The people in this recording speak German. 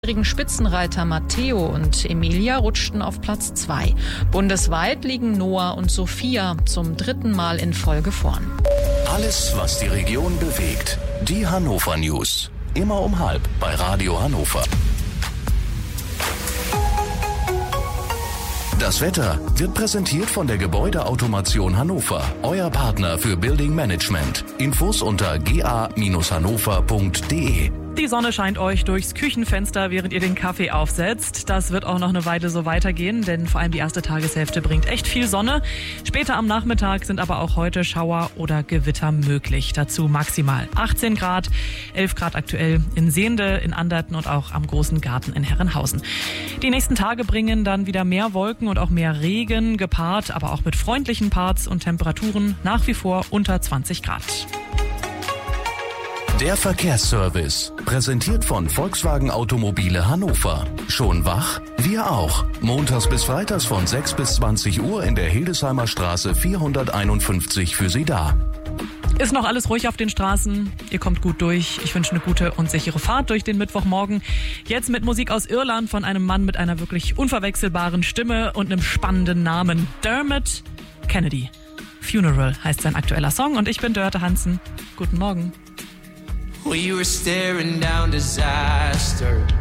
Spitzenreiter Matteo und Emilia rutschten auf Platz 2. Bundesweit liegen Noah und Sophia zum 3. Mal in Folge vorn. Alles, was die Region bewegt. Die Hannover News. Immer um 12:30 bei Radio Hannover. Das Wetter wird präsentiert von der Gebäudeautomation Hannover. Euer Partner für Building Management. Infos unter ga-hannover.de. Die Sonne scheint euch durchs Küchenfenster, während ihr den Kaffee aufsetzt. Das wird auch noch eine Weile so weitergehen, denn vor allem die erste Tageshälfte bringt echt viel Sonne. Später am Nachmittag sind aber auch heute Schauer oder Gewitter möglich. Dazu maximal 18 Grad, 11 Grad aktuell in Sehnde, in Anderten und auch am Großen Garten in Herrenhausen. Die nächsten Tage bringen dann wieder mehr Wolken und auch mehr Regen, gepaart aber auch mit freundlichen Parts und Temperaturen nach wie vor unter 20 Grad. Der Verkehrsservice, präsentiert von Volkswagen Automobile Hannover. Schon wach? Wir auch. Montags bis freitags von 6 bis 20 Uhr in der Hildesheimer Straße 451 für Sie da. Ist noch alles ruhig auf den Straßen? Ihr kommt gut durch. Ich wünsche eine gute und sichere Fahrt durch den Mittwochmorgen. Jetzt mit Musik aus Irland von einem Mann mit einer wirklich unverwechselbaren Stimme und einem spannenden Namen. Dermot Kennedy. Funeral heißt sein aktueller Song und ich bin Dörte Hansen. Guten Morgen. We were staring down disaster.